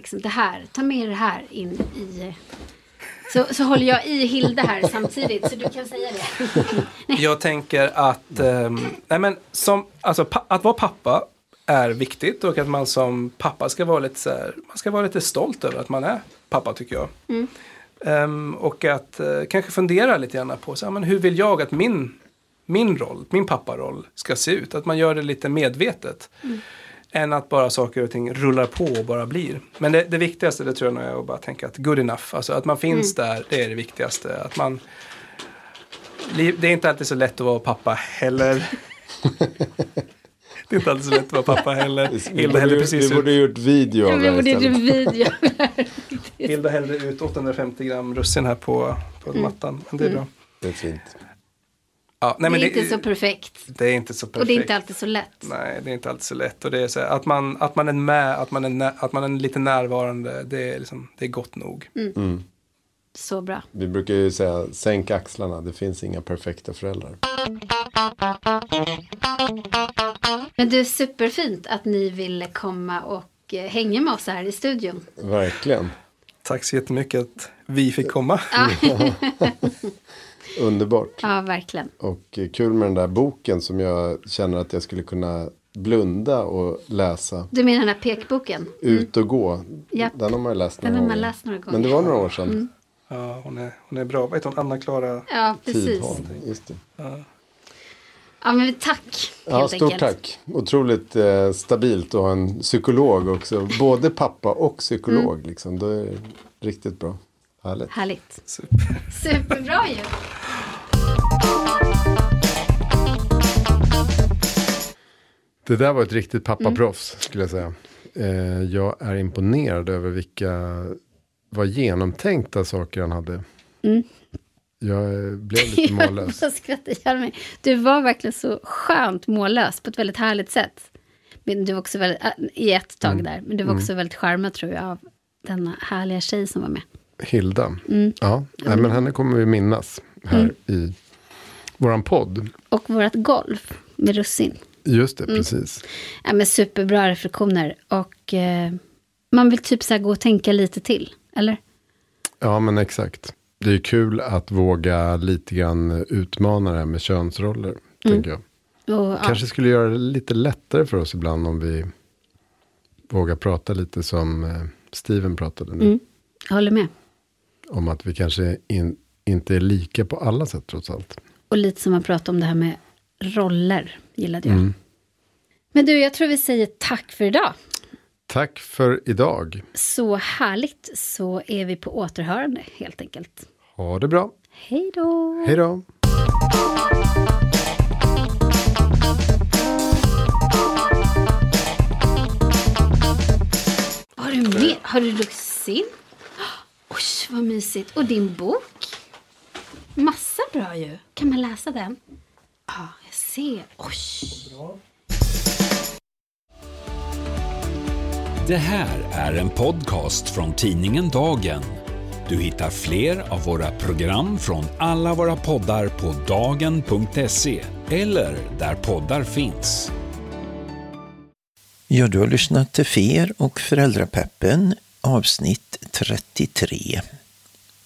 liksom, det här, ta med det här in i... Så håller jag i Hilda här samtidigt, så du kan säga det. Jag tänker att att vara pappa är viktigt, och att man som pappa ska vara lite så här, man ska vara lite stolt över att man är pappa, tycker jag. Och att kanske fundera lite grann på så här, men hur vill jag att min roll, min papparoll ska se ut? Att man gör det lite medvetet. Än att bara saker och ting rullar på och bara blir. Men det viktigaste, det tror jag nog är att bara tänka att good enough. Alltså att man finns där, det är det viktigaste. Att man... Det är inte alltid så lätt att vara pappa heller. Det är inte alltid så lätt att vara pappa heller. Hilda hällde precis vi borde gjort video av video. Hilda hällde ut 850 gram russin här på mattan. Men det är bra. Det är fint. Ja, nej, det är men inte så perfekt. Det är inte så perfekt. Och det är inte alltid så lätt. Nej, det är inte alltid så lätt. Och det är så här, att man är med, att man är lite närvarande, det är gott nog. Så bra. Vi brukar ju säga, sänk axlarna, det finns inga perfekta föräldrar. Men det är superfint att ni ville komma och hänga med oss här i studion. Verkligen. Tack så jättemycket att vi fick komma. Underbart. Ja, verkligen. Och kul med den där boken som jag känner att jag skulle kunna blunda och läsa. Du menar den här pekboken? Ut och gå. Japp. Den har man ju läst några gånger. Men det var några år sedan. Ja, hon är bra. Vad heter hon? Anna-Klara? Ja, precis. Just det. Ja, men tack. Ja, stort tack. Otroligt stabilt att ha en psykolog också. Både pappa och psykolog. Liksom. Det är riktigt bra. Härligt. Superbra ju. Det där var ett riktigt pappaproffs skulle jag säga. Jag är imponerad över vad genomtänkta saker han hade. Jag blev lite mållös. Du var verkligen så skönt mållös på ett väldigt härligt sätt. Men du var också väldigt, i ett tag där. Men du var också väldigt charmad, tror jag, av denna härliga tjej som var med. Hilda. Ja, nej, men henne kommer vi minnas här i våran podd. Och vårat golf med russin. Just det, precis. Ja, men superbra reflektioner. Och man vill typ så här gå och tänka lite till, eller? Ja, men exakt. Det är kul att våga lite grann utmana det här med könsroller, tänker jag. Och, kanske skulle göra det lite lättare för oss ibland om vi vågar prata lite som Steven pratade nu. Jag håller med. Om att vi kanske inte är lika på alla sätt trots allt. Och lite som man pratar om det här med roller, gillade jag. Men du, jag tror vi säger tack för idag. Tack för idag. Så härligt, så är vi på återhörande helt enkelt. Ha det bra. Hej då. Hej då. Har du mer? Har du russin? Oj, vad mysigt. Och din bok? Massa bra ju. Kan man läsa den? Ja, jag ser. Oj. Det här är en podcast från tidningen Dagen. Du hittar fler av våra program från alla våra poddar på dagen.se eller där poddar finns. Ja, du har lyssnat till Fer och Föräldrapeppen, avsnitt 33.